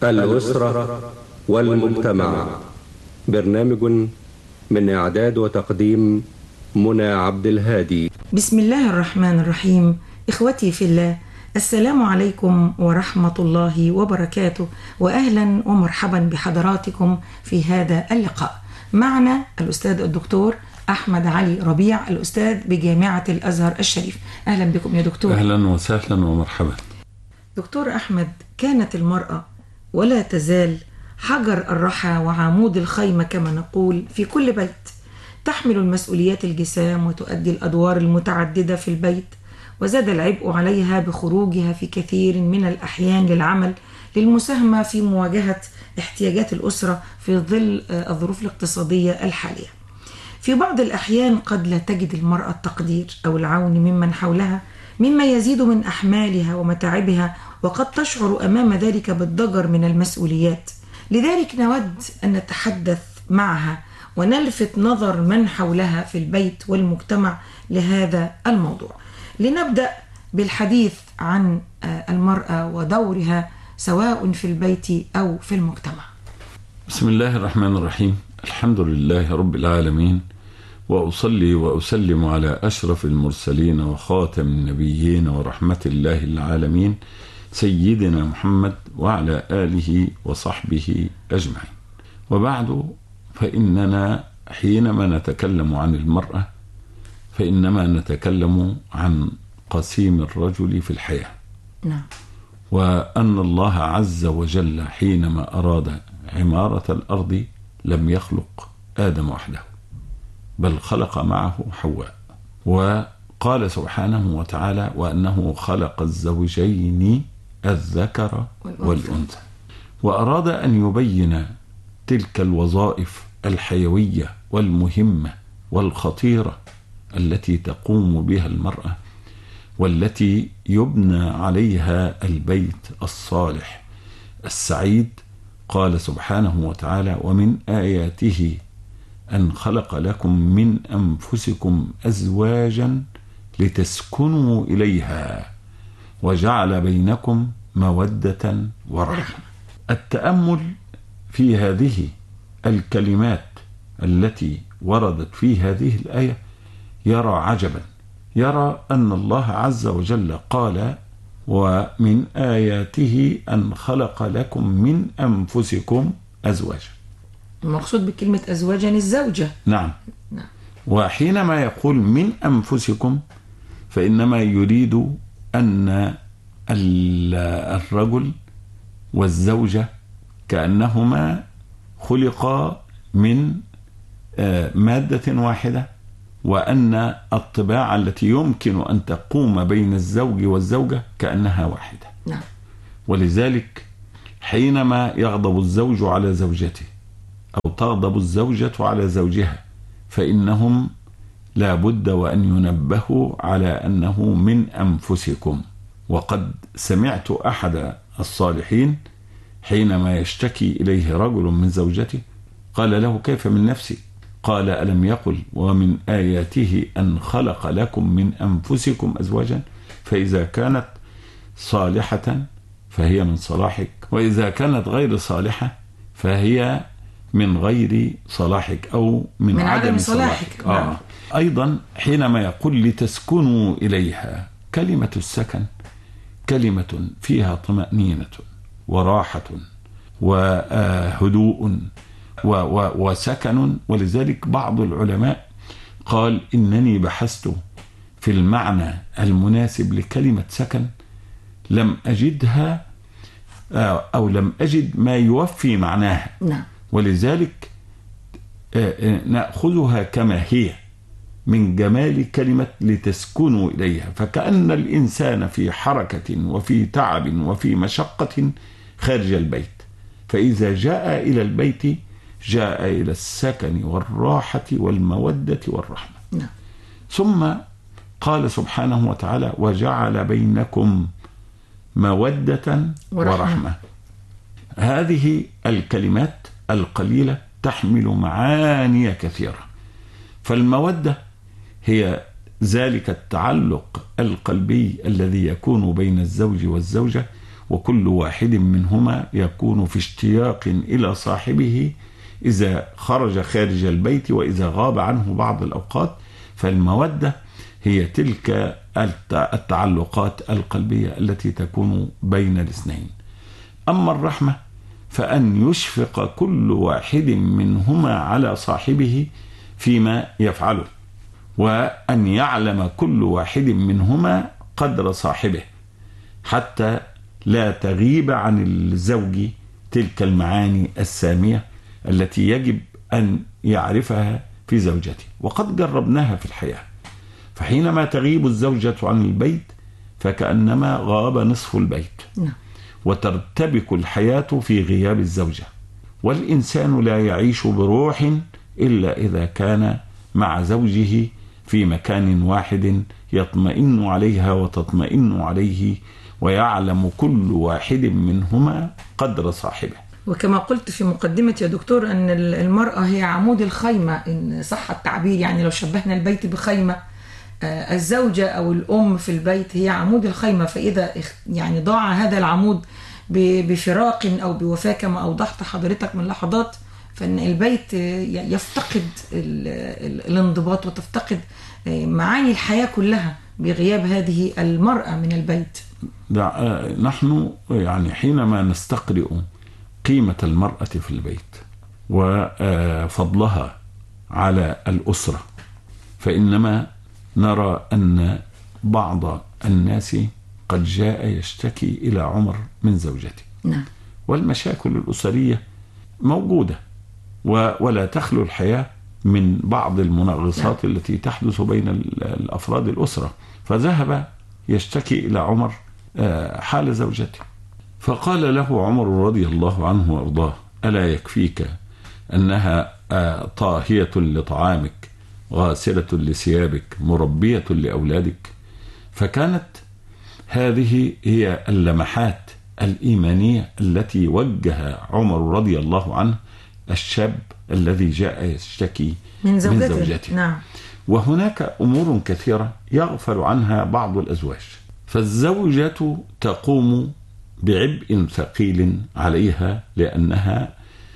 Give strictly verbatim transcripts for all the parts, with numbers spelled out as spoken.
الأسرة والمجتمع. برنامج من إعداد وتقديم منى عبد الهادي. بسم الله الرحمن الرحيم. إخوتي في الله، السلام عليكم ورحمة الله وبركاته، وأهلا ومرحبا بحضراتكم في هذا اللقاء. معنا الأستاذ الدكتور أحمد علي ربيع، الأستاذ بجامعة الأزهر الشريف. أهلا بكم يا دكتور. أهلا وسهلا ومرحبا. دكتور أحمد، كانت المرأة ولا تزال حجر الرحى وعمود الخيمة كما نقول في كل بيت، تحمل المسؤوليات الجسام وتؤدي الأدوار المتعددة في البيت، وزاد العبء عليها بخروجها في كثير من الأحيان للعمل للمساهمة في مواجهة احتياجات الأسرة في ظل الظروف الاقتصادية الحالية. في بعض الأحيان قد لا تجد المرأة التقدير أو العون ممن حولها، مما يزيد من أحمالها ومتاعبها، وقد تشعر أمام ذلك بالضجر من المسؤوليات. لذلك نود أن نتحدث معها ونلفت نظر من حولها في البيت والمجتمع لهذا الموضوع. لنبدأ بالحديث عن المرأة ودورها سواء في البيت أو في المجتمع. بسم الله الرحمن الرحيم. الحمد لله رب العالمين، وأصلي وأسلم على أشرف المرسلين وخاتم النبيين ورحمة الله العالمين سيدنا محمد وعلى آله وصحبه أجمعين. وبعد، فإننا حينما نتكلم عن المرأة فإنما نتكلم عن قسيم الرجل في الحياة. نعم. وأن الله عز وجل حينما أراد عمارة الأرض لم يخلق آدم وحده، بل خلق معه حواء. وقال سبحانه وتعالى: وأنه خلق الزوجين الذكر والأنثى. وأراد أن يبين تلك الوظائف الحيوية والمهمة والخطيرة التي تقوم بها المرأة، والتي يبنى عليها البيت الصالح السعيد. قال سبحانه وتعالى: ومن آياته أن خلق لكم من أنفسكم أزواجا لتسكنوا إليها وجعل بينكم مودة ورحمة. التأمل في هذه الكلمات التي وردت في هذه الآية يرى عجبا، يرى أن الله عز وجل قال: ومن آياته أن خلق لكم من أنفسكم أزواجا. المقصود بكلمة أزواجا الزوجة. نعم. نعم. وحينما يقول من أنفسكم فإنما يريد أن الرجل والزوجة كأنهما خلقا من مادة واحدة، وأن الطباع التي يمكن أن تقوم بين الزوج والزوجة كأنها واحدة. نعم. ولذلك حينما يغضب الزوج على زوجته أو تغضب الزوجة على زوجها فإنهم لا بد وأن ينبهوا على أنه من أنفسكم. وقد سمعت أحد الصالحين حينما يشتكي إليه رجل من زوجته قال له: كيف من نفسي؟ قال: ألم يقل ومن آياته أن خلق لكم من أنفسكم أزواجا؟ فإذا كانت صالحة فهي من صلاحك، وإذا كانت غير صالحة فهي من غير صلاحك أو من, من عدم, عدم صلاحك, صلاحك. آه. نعم. أيضا حينما يقول لتسكنوا إليها، كلمة السكن كلمة فيها طمأنينة وراحة وهدوء وسكن. ولذلك بعض العلماء قال: إنني بحثت في المعنى المناسب لكلمة سكن لم أجدها أو لم أجد ما يوفي معناها. نعم. ولذلك نأخذها كما هي من جمال كلمة لتسكنوا إليها، فكأن الإنسان في حركة وفي تعب وفي مشقة خارج البيت، فإذا جاء إلى البيت جاء إلى السكن والراحة والمودة والرحمة. نعم. ثم قال سبحانه وتعالى: وجعل بينكم مودة ورحمة, ورحمة. هذه الكلمات القليلة تحمل معاني كثيرة. فالمودة هي ذلك التعلق القلبي الذي يكون بين الزوج والزوجة، وكل واحد منهما يكون في اشتياق إلى صاحبه إذا خرج خارج البيت وإذا غاب عنه بعض الأوقات. فالمودة هي تلك التعلقات القلبية التي تكون بين الاثنين. أما الرحمة فأن يشفق كل واحد منهما على صاحبه فيما يفعله، وأن يعلم كل واحد منهما قدر صاحبه حتى لا تغيب عن الزوج تلك المعاني السامية التي يجب أن يعرفها في زوجته. وقد جربناها في الحياة، فحينما تغيب الزوجة عن البيت فكأنما غاب نصف البيت، وترتبك الحياة في غياب الزوجة، والإنسان لا يعيش بروح إلا إذا كان مع زوجه في مكان واحد يطمئن عليها وتطمئن عليه، ويعلم كل واحد منهما قدر صاحبه. وكما قلت في مقدمة يا دكتور أن المرأة هي عمود الخيمة إن صح التعبير، يعني لو شبهنا البيت بخيمة، الزوجة أو الأم في البيت هي عمود الخيمة، فإذا يعني ضاع هذا العمود بفراق أو بوفاة كما أوضحت حضرتك من لحظات، فإن البيت يفتقد الانضباط وتفتقد معاني الحياة كلها بغياب هذه المرأة من البيت. نحن يعني حينما نستقرئ قيمة المرأة في البيت وفضلها على الأسرة، فإنما نرى أن بعض الناس قد جاء يشتكي إلى عمر من زوجته. نعم. والمشاكل الأسرية موجودة، ولا تخلو الحياة من بعض المنغصات نعم. التي تحدث بين الأفراد الأسرة. فذهب يشتكي إلى عمر حال زوجته، فقال له عمر رضي الله عنه وأرضاه: ألا يكفيك أنها طاهية لطعامك، غاسلة لثيابك، مربية لأولادك؟ فكانت هذه هي اللمحات الإيمانية التي وجه عمر رضي الله عنه الشاب الذي جاء يشتكي من زوجته, من زوجته. نعم. وهناك أمور كثيرة يغفل عنها بعض الأزواج. فالزوجة تقوم بعبء ثقيل عليها لأنها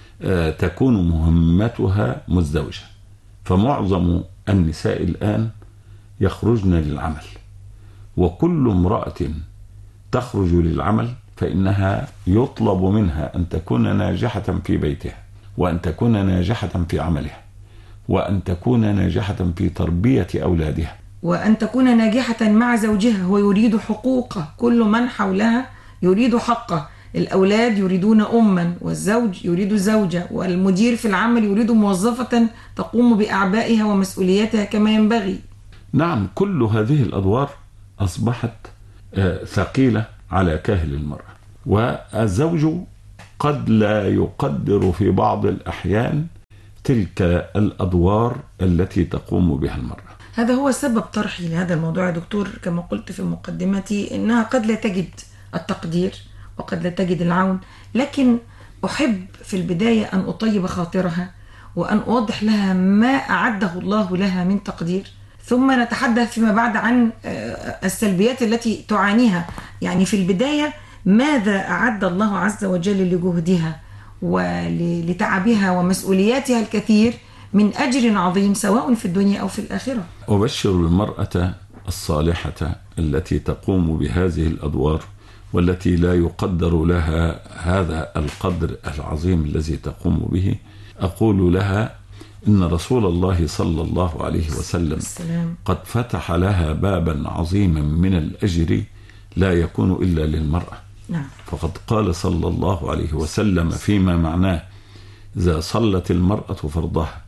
تكون مهمتها مزدوجة. فمعظم النساء الآن يخرجن للعمل، وكل امرأة تخرج للعمل فإنها يطلب منها أن تكون ناجحة في بيتها، وأن تكون ناجحة في عملها، وأن تكون ناجحة في تربية أولادها، وأن تكون ناجحة مع زوجها. هو يريد حقوقه، كل من حولها يريد حقه. الأولاد يريدون أما، والزوج يريد زوجة، والمدير في العمل يريد موظفة تقوم بأعبائها ومسؤولياتها كما ينبغي. نعم، كل هذه الأدوار أصبحت ثقيلة على كاهل المرأة، والزوج قد لا يقدر في بعض الأحيان تلك الأدوار التي تقوم بها المرأة. هذا هو سبب طرحي لهذا الموضوع يا دكتور. كما قلت في مقدمتي إنها قد لا تجد التقدير وقد لا تجد العون، لكن أحب في البداية أن أطيب خاطرها وأن أوضح لها ما أعده الله لها من تقدير، ثم نتحدث فيما بعد عن السلبيات التي تعانيها. يعني في البداية ماذا أعد الله عز وجل لجهدها ولتعبها ومسؤولياتها الكثير من أجر عظيم سواء في الدنيا أو في الآخرة. أبشر المرأة الصالحة التي تقوم بهذه الأدوار والتي لا يقدر لها هذا القدر العظيم الذي تقوم به، أقول لها إن رسول الله صلى الله عليه وسلم قد فتح لها بابا عظيما من الأجر لا يكون إلا للمرأة. نعم. فقد قال صلى الله عليه وسلم فيما معناه: إذا صلت المرأة فرضها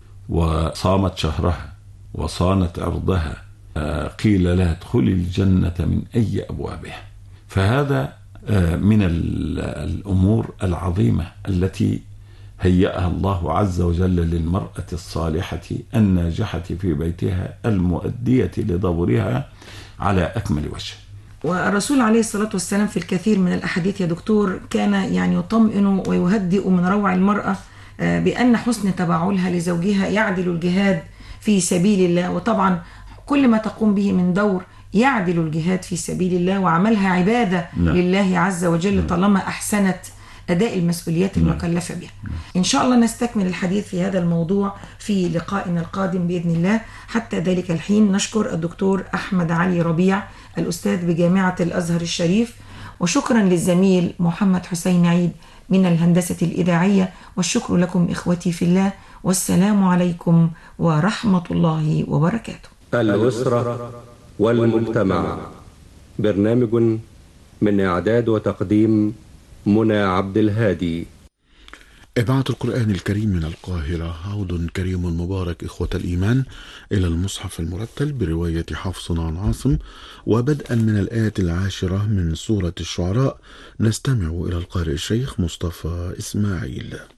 وصامت شهرها وصانت عرضها قيل لها ادخلي الجنة من أي أبوابها. فهذا من الأمور العظيمة التي هيأها الله عز وجل للمرأة الصالحة الناجحة في بيتها المؤدية لدورها على أكمل وجه. والرسول عليه الصلاة والسلام في الكثير من الأحاديث يا دكتور كان يعني يطمئن ويهدئ من روع المرأة بأن حسن تبعلها لزوجها يعدل الجهاد في سبيل الله. وطبعا كل ما تقوم به من دور يعدل الجهاد في سبيل الله وعملها عبادة نعم. لله عز وجل طالما أحسنت أداء المسؤوليات المكلفة بها. إن شاء الله نستكمل الحديث في هذا الموضوع في لقائنا القادم بإذن الله. حتى ذلك الحين نشكر الدكتور أحمد علي ربيع الأستاذ بجامعة الأزهر الشريف، وشكرا للزميل محمد حسين عيد من الهندسة الإذاعية، والشكر لكم إخوتي في الله، والسلام عليكم ورحمة الله وبركاته. الأسرة والمجتمع، برنامج من إعداد وتقديم منى عبد الهادي. إذاعة القرآن الكريم من القاهرة، عود كريم مبارك إخوة الإيمان إلى المصحف المرتل برواية حفص عن عاصم، وبدءا من الآية العاشرة من سورة الشعراء نستمع إلى القارئ الشيخ مصطفى إسماعيل.